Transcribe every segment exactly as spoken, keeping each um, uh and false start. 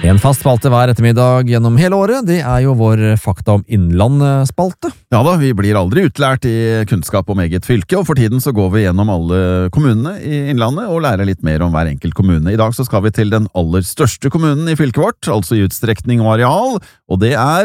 En fast spalte hver ettermiddag gjennom hele året, det er jo vår Fakta om Innlandet-spalte. Ja da, vi blir aldri utlært i kunnskap om eget fylke, og for tiden så går vi gjennom alle kommunene i Innlandet og lærer litt mer om hver enkelt kommune. I dag så skal vi til den aller største kommunen i fylket vårt, altså i utstrekning og areal, og det er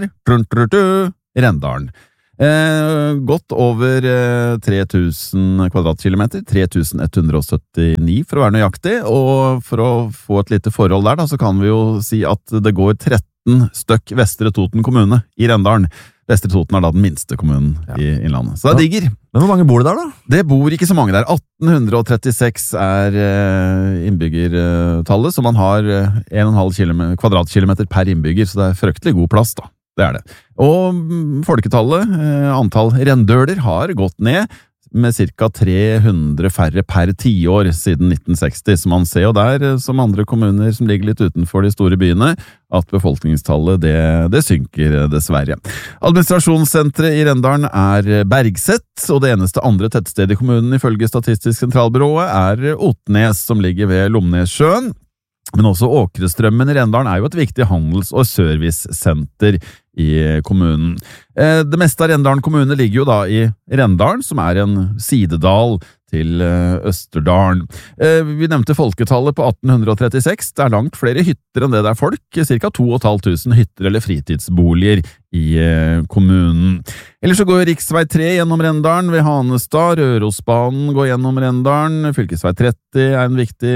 Rendalen. Eh, godt over eh, tre tusen kvadratkilometer, tre tusen ett hundre syttini for å være nøyaktig, og for å få et lite forhold der da, så kan vi jo si at det går tretten støkk Vestre Toten kommune i Rendalen. Vestre Toten er da den minste kommunen ja. I Innlandet, så det er digger. Men hvor mange bor det der da? Det bor ikke så mange der. atten trettiseks er eh, innbyggertallet, så man har en og en halv kvadratkilometer per innbygger, så det er fryktelig god plass da. Det er det. Og folketallet, eh, antall rendøler, har gått ned med cirka tre hundre færre per tiår siden nitten seksti. Så man ser jo der, som andre kommuner som ligger litt utenfor de store byene, at befolkningstallet det, det synker dessverre. Administrasjonssentret i Rendalen er Bergset, og det eneste andre tettstedet i kommunen ifølge Statistisk sentralbyrået er Otnes, som ligger ved Lomnessjøen. Men også Åkrestrømmen i Rendalen er jo et viktig handels- og servicesenter i kommunen. Det meste av Rendalen kommune ligger jo da i Rendalen, som er en sidedal til Østerdalen. Vi nevnte folketallet på atten trettiseks. Det er langt flere hytter enn det det er folk, cirka to og et halvt tusen hytter eller fritidsboliger i kommunen. Ellers så går riksvei tre gjennom Rendalen ved Hanestad, Rørosbanen går gjennom Rendalen, fylkesvei tretti er en viktig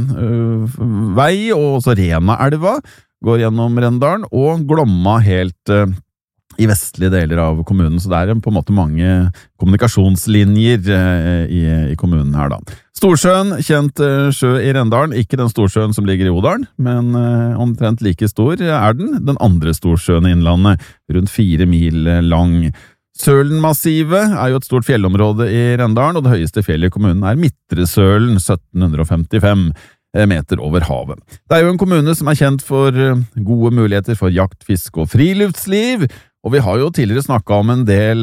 øh, vei, og også Renaelva går gjennom Rendalen, og Glomma helt øh, i vestlige deler av kommunen, så det er på en måte mange kommunikasjonslinjer eh, i, i kommunen her da. Storsjøen, kjent eh, sjø i Rendalen, ikke den Storsjøen som ligger i Odalen, men eh, omtrent like stor er den, den andre Storsjøen i Innlandet, rundt fire mil lang. Sølenmassivet er jo et stort fjellområde i Rendalen, og det høyeste fjellet i kommunen er Midtre Sølen, sytten femtifem meter over havet. Det er jo en kommune som er kjent for gode muligheter for jakt, fisk og friluftsliv, og vi har jo tidligere snakket om en del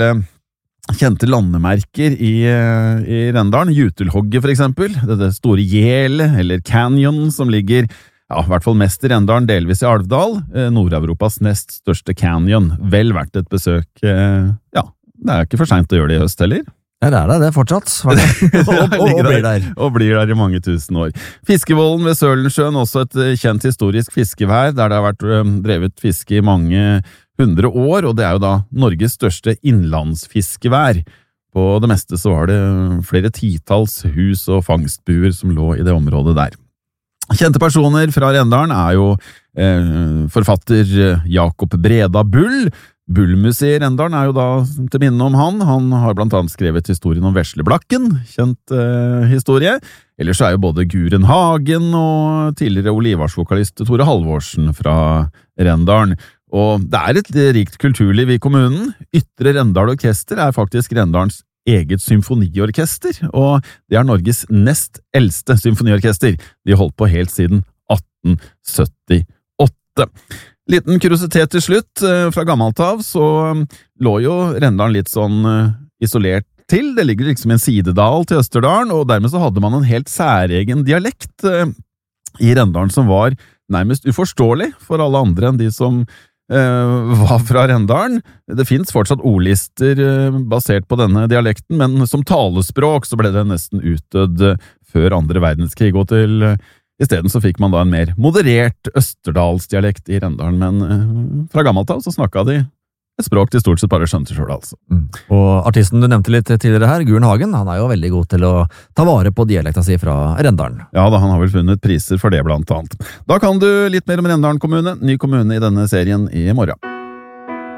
kjente landemerker i, i Rendalen, Jutelhogget for eksempel, det, det store Jele eller Canyon som ligger ja, i hvert fall mest i Rendalen, delvis i Alvdal, Nord-Europas nest største canyon, vel verdt et besøk, ja, det er ikke for sent å gjøre det i høst heller. Ja, det er det, det er fortsatt. og, og, og blir der. Og blir der i mange tusen år. Fiskevollen ved Sølensjøen, også et kjent historisk fiskevær, der det har vært drevet fiske i mange hundre år, og det er jo da Norges største innlandsfiskevær. På det meste så var det flere titalls hus og fangstbuer som lå i det området der. Kjente personer fra Rendalen er jo eh, forfatter Jakob Breda Bull. Bullmuseet i Rendalen er jo da til minne om han. Han har blant annet skrevet historien om Vesleblakken, kjent eh, historie. Ellers er jo både Guren Hagen og tidligere Olivars-vokalist Tore Halvorsen fra Rendalen. Og det er et rikt kulturliv i kommunen. Ytre Rendal Orkester er faktisk Rendalens eget symfoniorkester, og det er Norges nest eldste symfoniorkester. De har holdt på helt siden atten syttiåtte. Liten kuriositet til slutt, fra gammelt av så lå jo Rendalen litt sånn isolert til. Det ligger liksom en sidedal til Østerdalen, og dermed så hadde man en helt særegen dialekt i Rendalen som var nærmest uforståelig for alle andre enn de som var fra Rendalen. Det finnes fortsatt ordlister basert på denne dialekten, men som talespråk så ble det nesten utdødd før andre verdenskrig, og til i stedet så fikk man da en mer moderert østerdalsdialekt i Rendalen, men fra gammelt av så snakket de et språk de stort sett bare skjønte selv, altså. Mm. Og artisten du nevnte litt tidligere her, Guren Hagen, han er jo veldig god til å ta vare på dialekta si fra Rendalen. Ja da, han har vel funnet priser for det blant annet. Da kan du litt mer om Rendalen kommune, ny kommune i denne serien i morgen.